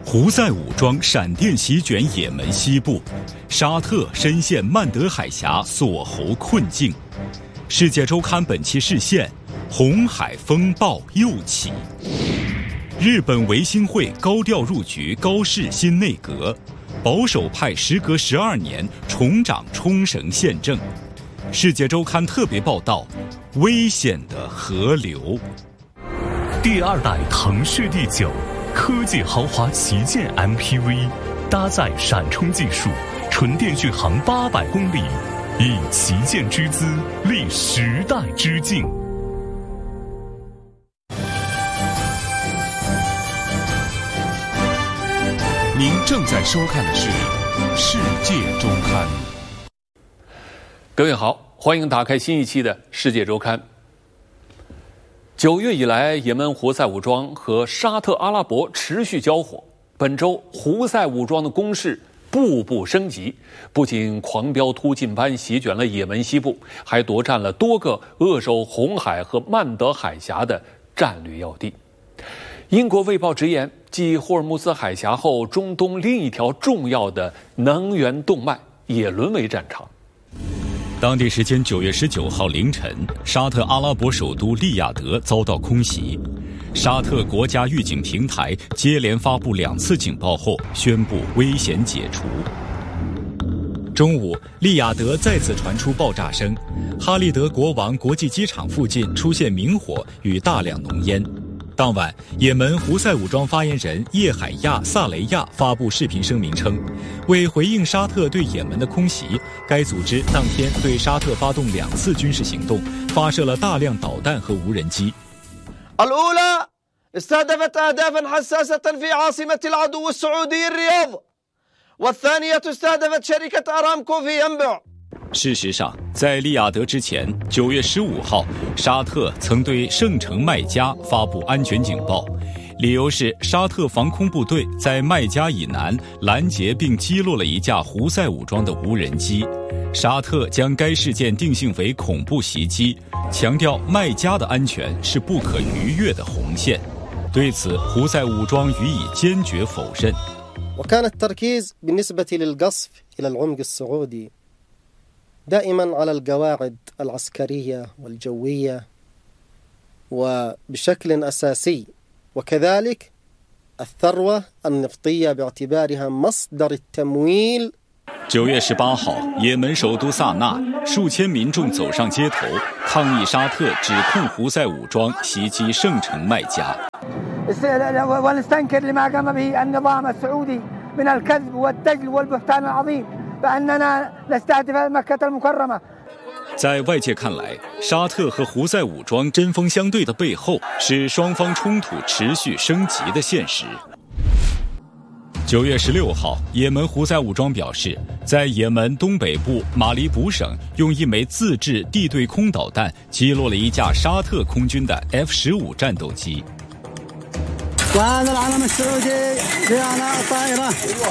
胡塞武装闪电席卷也门西部，沙特深陷曼德海峡锁喉困境。世界周刊本期视线：红海风暴又起。日本维新会高调入局高市新内阁，保守派时隔12年重掌冲绳县政。世界周刊特别报道：危险的河流。 第2代腾势第9科技豪华旗舰 MPV， 搭载闪充技术，纯电续航800公里，以旗舰之姿立时代之境。 您正在收看的是《世界周刊》。 各位好，欢迎打开新一期的《世界周刊》。9月以来，也门胡塞武装和沙特阿拉伯持续交火。本周，胡塞武装的攻势步步升级，不仅狂飙突进般席卷了也门西部，还夺占了多个扼守红海和曼德海峡的战略要地。英国《卫报》直言，继霍尔木兹海峡后，中东另一条重要的能源动脉也沦为战场。 当地时间9月19号凌晨，沙特阿拉伯首都利雅得遭到空袭。沙特国家预警平台接连发布2次警报后，宣布危险解除。中午，利雅得再次传出爆炸声，哈利德国王国际机场附近出现明火与大量浓烟。当晚，也门胡塞武装发言人叶海亚·萨雷亚发布视频声明称，为回应沙特对也门的空袭，该组织当天对沙特发动2次军事行动，发射了大量导弹和无人机。 الأولى استهدفت أهدافا حساسة في عاصمة العدو السعودي الرياض والثانية استهدفت شركة أرامكو في ينبع。 事实上，在利雅得之前，9月15号，沙特曾对圣城麦加发布安全警报，理由是沙特防空部队在麦加以南拦截并击落了一架胡塞武装的无人机。沙特将该事件定性为恐怖袭击，强调麦加的安全是不可逾越的红线。对此，胡塞武装予以坚决否认。 وكان التركيز بالنسبة للقصف إلى العمق السعودي دائما على القواعد العسكرية والجوية وبشكل أساسي وكذلك الثروة النفطية باعتبارها مصدر التمويل。 9月18号，也门首都萨那，数千民众走上街头，抗议沙特指控胡塞武装袭击圣城麦加。 ونستنكر لما قام به النظام السعودي من الكذب والدجل والبهتان العظيم بأننا نستهدف مكة المكرمة。 在外界看来，沙特和胡塞武装针锋相对的背后，是双方冲突持续升级的现实。9月16号，也门胡塞武装表示，在也门东北部马里卜省用一枚自制地对空导弹击落了一架沙特空军的 F-15战斗机。 وهذا العلم السعودي في أعلى الطائرة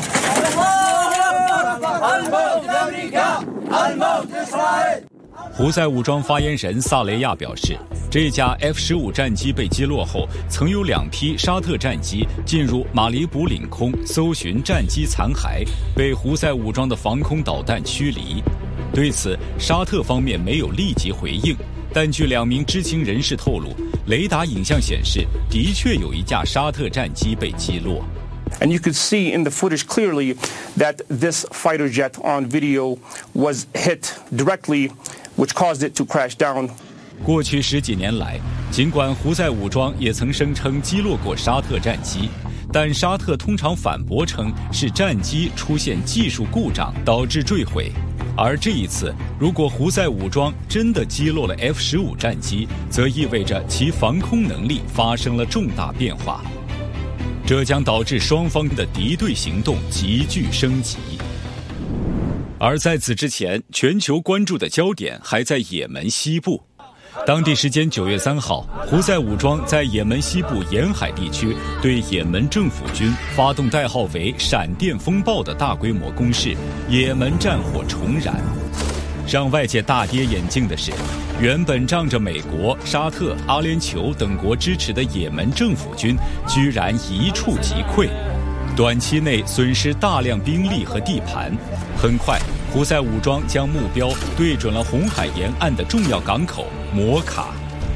الموت لأمريكا الموت لإسرائيل。 胡塞武装发言人萨雷亚表示，这架 F-15战机被击落后，曾有2批沙特战机进入马里卜领空搜寻战机残骸，被胡塞武装的防空导弹驱离。对此，沙特方面没有立即回应，但据2名知情人士透露，雷达影像显示，的确有一架沙特战机被击落。 And you could see in the footage clearly that this fighter jet on video was hit directly, which caused it to crash down. 过去10几年来，尽管胡塞武装也曾声称击落过沙特战机，但沙特通常反驳称是战机出现技术故障导致坠毁。而这一次，如果胡塞武装真的击落了 F-15战机，则意味着其防空能力发生了重大变化，这将导致双方的敌对行动急剧升级。而在此之前，全球关注的焦点还在也门西部。当地时间9月3号，胡塞武装在也门西部沿海地区对也门政府军发动代号为“闪电风暴”的大规模攻势，也门战火重燃。让外界大跌眼镜的是，原本仗着美国、沙特、阿联酋等国支持的也门政府军居然一触即溃。 短期内损失大量兵力和地盘。很快，胡塞武装将目标对准了红海沿岸的重要港口摩卡。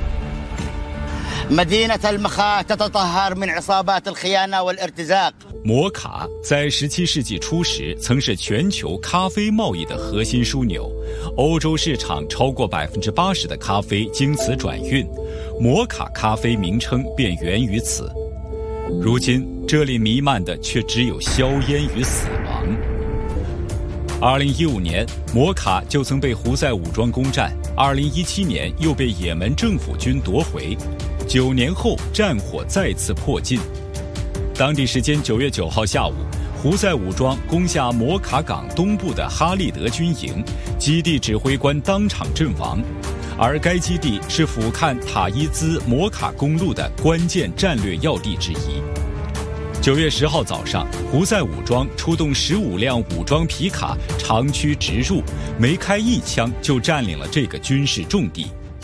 摩卡在17世纪初时曾是全球咖啡贸易的核心枢纽，欧洲市场超过80%的咖啡经此转运，摩卡咖啡名称便源于此。如今这里弥漫的却只有硝烟与死亡。2015年，摩卡就曾被胡塞武装攻占，2017年又被也门政府军夺回，9年后战火再次迫近。当地时间9月9号下午，胡塞武装攻下摩卡港东部的哈利德军营，基地指挥官当场阵亡，而该基地是俯瞰塔伊兹摩卡公路的关键战略要地之一。9月10号早上，胡塞武装出动15辆武装皮卡长驱直入，没开一枪就占领了这个军事重地。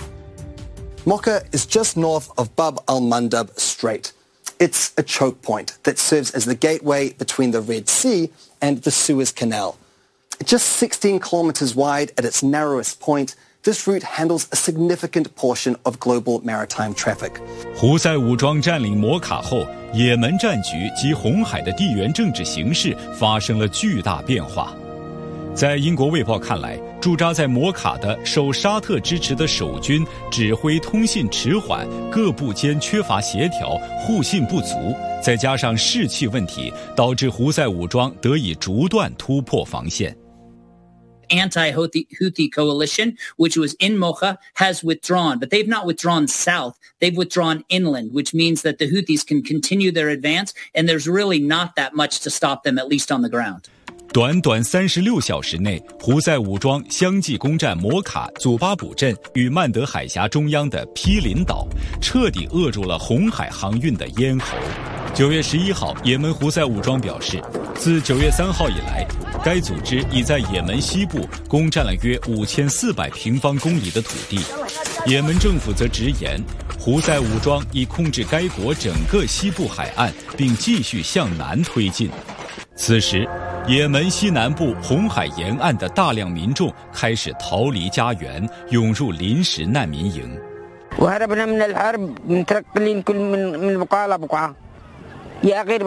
Mocha is just north of Bab al-Mandab Strait. It's a choke point that serves as the gateway between the Red Sea and the Suez Canal. Just 16 kilometers wide at its narrowest point, this route handles a significant portion of global maritime traffic. 胡塞武装占领摩卡后，也门战局及红海的地缘政治形势发生了巨大变化。在英国卫报看来，驻扎在摩卡的受沙特支持的守军指挥通信迟缓，各部间缺乏协调，互信不足，再加上士气问题，导致胡塞武装得以逐段突破防线。 Anti-Houthi coalition, which was in Mocha, has withdrawn, but they've not withdrawn south. They've withdrawn inland, which means that the Houthis can continue their advance, and there's really not that much to stop them, at least on the ground. 短短36小时内，胡塞武装相继攻占摩卡、祖巴卜镇与曼德海峡中央的毗邻岛，彻底扼住了红海航运的咽喉。9月11号，也门胡塞武装表示，自9月3号以来，该组织已在也门西部攻占了约5400平方公里的土地。也门政府则直言，胡塞武装已控制该国整个西部海岸，并继续向南推进。此时，也门西南部红海沿岸的大量民众开始逃离家园，涌入临时难民营。 وهربنا من الحرب مترقلين كل من بقعة لبقعة يا غير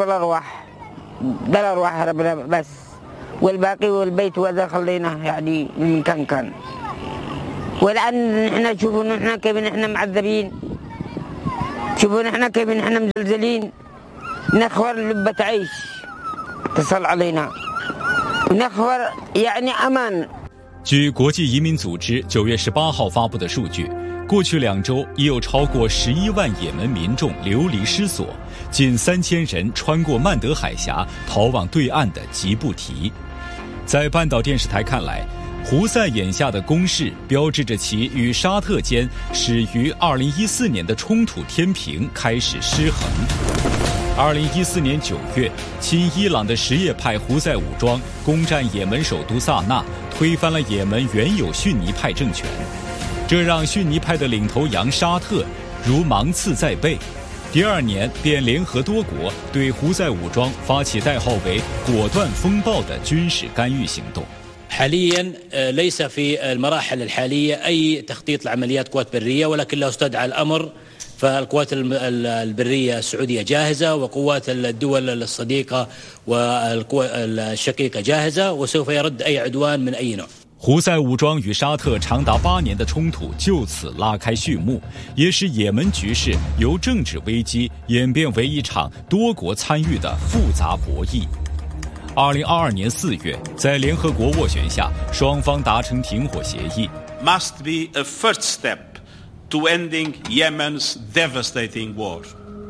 بالأرواح هربنا بس والباقي والبيت وهذا خليناه يعني من كان والآن نحن شوفوا نحن كيف نحن معذبين شوفوا نحن كيف نحن مزلزلين نخور لبة عيش تصل علينا نخور يعني أمان。 据国际移民组织9月18号发布的数据，过去2周已有超过11万也门民众流离失所，近3000人穿过曼德海峡逃往对岸的吉布提。在半岛电视台看来，胡塞眼下的攻势标志着其与沙特间始于2014年的冲突天平开始失衡。2014年9月，亲伊朗的什叶派胡塞武装攻占也门首都萨那，推翻了也门原有逊尼派政权，这让逊尼派的领头羊沙特如芒刺在背。第2年便联合多国对胡塞武装发起代号为“果断风暴”的军事干预行动。 حاليا ليس في المراحل الحالية أي تخطيط لعمليات قوات برية ولكن لو استدعى الأمر فالقوات البرية السعودية جاهزة وقوات الدول الصديقة والقوى الشقيقة جاهزة وسوف يرد أي عدوان من أي نوع。 胡塞武装与沙特长达8年的冲突就此拉开序幕，也使也门局势由政治危机演变为一场多国参与的复杂博弈。2022年4月，在联合国斡旋下，双方达成停火协议。 Must be a first step to ending Yemen's devastating war.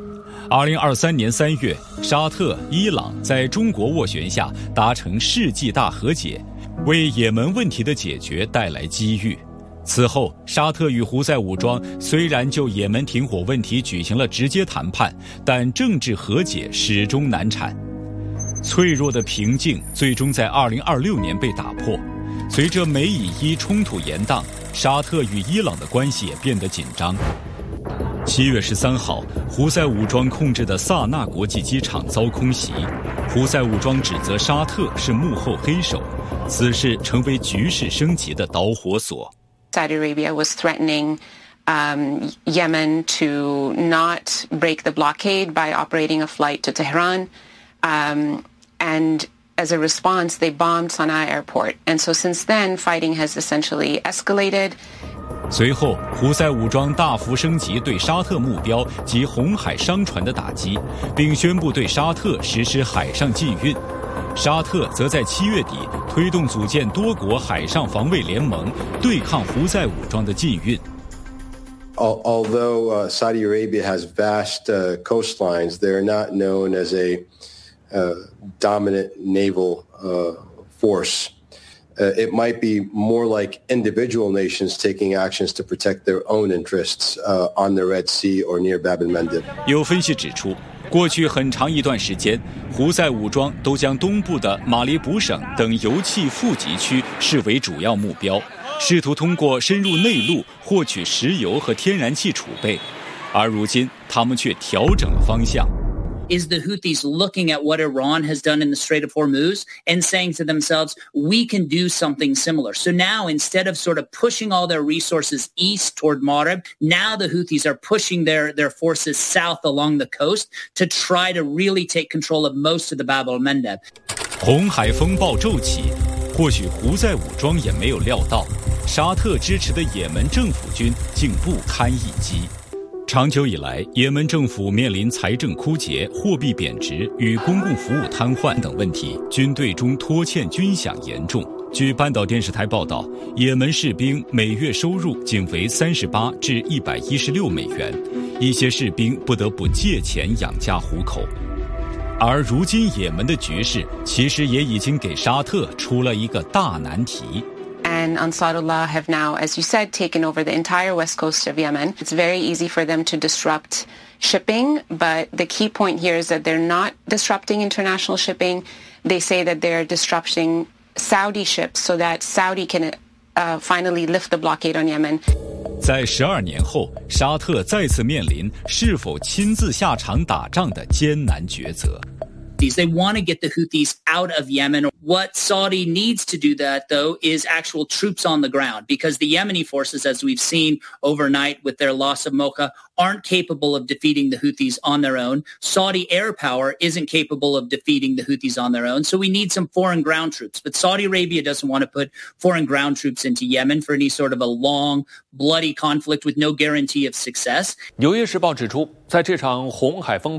2023年3月，沙特、伊朗在中国斡旋下达成世纪大和解，为也门问题的解决带来机遇。此后，沙特与胡塞武装虽然就也门停火问题举行了直接谈判，但政治和解始终难产。脆弱的平静最终在2026年被打破。随着美以伊冲突延宕，沙特与伊朗的关系也变得紧张。 7月13号，胡塞武装控制的萨那国际机场遭空袭，胡塞武装指责沙特是幕后黑手，此事成为局势升级的导火索。 Saudi Arabia was threatening Yemen to not break the blockade by operating a flight to Tehran, and as a response, they bombed Sana'a airport. And so since then, fighting has essentially escalated. 随后，胡塞武装大幅升级对沙特目标及红海商船的打击，并宣布对沙特实施海上禁运。沙特则在7月底推动组建多国海上防卫联盟，对抗胡塞武装的禁运。 Although Saudi Arabia has vast coastlines, they're not known as a dominant naval force. It might be more like individual nations taking actions to protect their own interests on the Red Sea or near Bab al-Mandeb. 有分析指出，过去很长一段时间，胡塞武装都将东部的马里卜省等油气富集区视为主要目标，试图通过深入内陆获取石油和天然气储备，而如今他们却调整了方向。 Is the Houthis looking at what Iran has done in the Strait of Hormuz and saying to themselves, we can do something similar. So now, instead of sort of pushing all their resources east toward Marib, now the Houthis are pushing their forces south along the coast to try to really take control of most of the Bab al-Mandeb. 红海风暴骤起，或许胡塞武装也没有料到，沙特支持的也门政府军竟不堪一击。长久以来，也门政府面临财政枯竭、货币贬值与公共服务瘫痪等问题，军队中拖欠军饷严重。据半岛电视台报道，也门士兵每月收入仅为38至116美元，一些士兵不得不借钱养家糊口。而如今也门的局势其实也已经给沙特出了一个大难题。 And Ansarullah have now, as you said, taken over the entire west coast of Yemen. It's very easy for them to disrupt shipping, but the key point here is that they're not disrupting international shipping. They say that they're disrupting Saudi ships so that Saudi can finally lift the blockade on Yemen. 在12年后，沙特再次面临是否亲自下场打仗的艰难抉择。 They want to get the Houthis out of Yemen. What Saudi needs to do that, though, is actual troops on the ground, because the Yemeni forces, as we've seen overnight with their loss of Mocha, aren't capable of defeating the Houthis on their own. Saudi air power isn't capable of defeating the Houthis on their own. So we need some foreign ground troops. But Saudi Arabia doesn't want to put foreign ground troops into Yemen for any sort of a long, bloody conflict with no guarantee of success. 纽约时报指出，在这场红海风